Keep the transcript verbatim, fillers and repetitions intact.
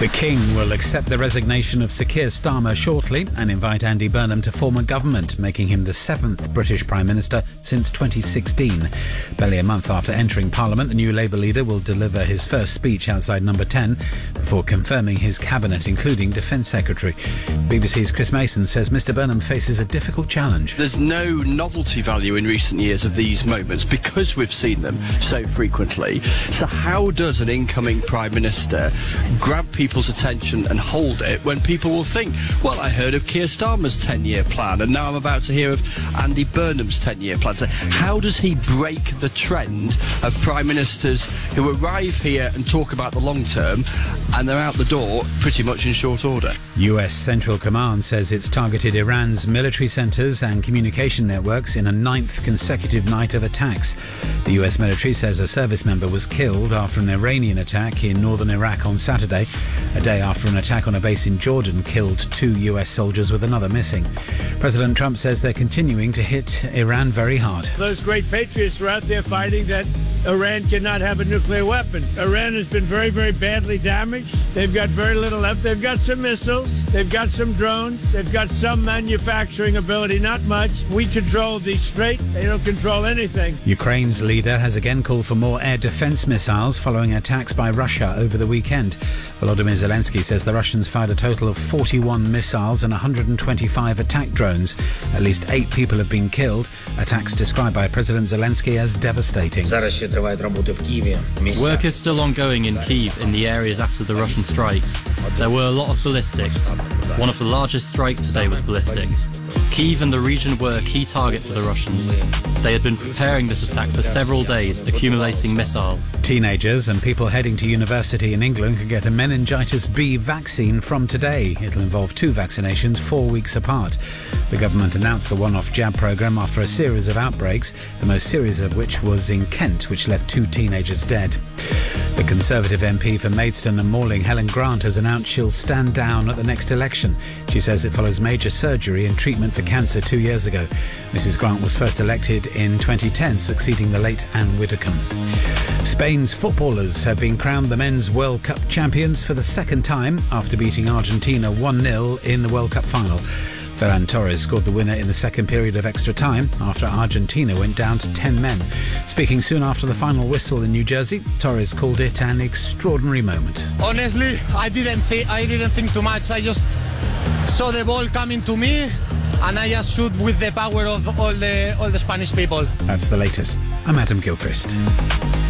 The King will accept the resignation of Sir Keir Starmer shortly and invite Andy Burnham to form a government, making him the seventh British Prime Minister since twenty sixteen. Barely a month after entering Parliament, the new Labour leader will deliver his first speech outside Number ten before confirming his cabinet, including Defence Secretary. B B C's Chris Mason says Mr Burnham faces a difficult challenge. There's no novelty value in recent years of these moments because we've seen them so frequently. So how does an incoming Prime Minister grab people's attention and hold it when people will think, well, I heard of Keir Starmer's ten-year plan and now I'm about to hear of Andy Burnham's ten-year plan. So how does he break the trend of Prime Ministers who arrive here and talk about the long term and they're out the door pretty much in short order? U S Central Command says it's targeted Iran's military centres and communication networks in a ninth consecutive night of attacks. The U S military says a service member was killed after an Iranian attack in northern Iraq on Saturday, a day after an attack on a base in Jordan killed two U S soldiers with another missing. President Trump says they're continuing to hit Iran very hard. Those great patriots are out there fighting that Iran cannot have a nuclear weapon. Iran has been very, very badly damaged. They've got very little left. They've got some missiles. They've got some drones. They've got some manufacturing ability, not much. We control the Strait. They don't control anything. Ukraine's leader has again called for more air defence missiles following attacks by Russia over the weekend. Volodymyr Zelensky says the Russians fired a total of forty-one missiles and one hundred twenty-five attack drones. At least eight people have been killed. Attacks described by President Zelensky as devastating. Work is still ongoing in Kyiv in the areas after the Russian strikes. There were a lot of ballistics. One of the largest strikes today was ballistic. Kyiv and the region were a key target for the Russians. They had been preparing this attack for several days, accumulating missiles. Teenagers and people heading to university in England can get a meningitis B vaccine from today. It'll involve two vaccinations four weeks apart. The government announced the one-off jab programme after a series of outbreaks, the most serious of which was in Kent, which left two teenagers dead. The Conservative M P for Maidstone and Malling, Helen Grant, has announced she'll stand down at the next election. She says it follows major surgery and treatment for cancer two years ago. Missus Grant was first elected in twenty ten, succeeding the late Anne Widdecombe. Spain's footballers have been crowned the Men's World Cup champions for the second time after beating Argentina one nil in the World Cup final. Ferran Torres scored the winner in the second period of extra time after Argentina went down to ten men. Speaking soon after the final whistle in New Jersey, Torres called it an extraordinary moment. Honestly, I didn't think I didn't think too much. I just saw the ball coming to me, and I just shoot with the power of all the all the Spanish people. That's the latest. I'm Adam Gilchrist.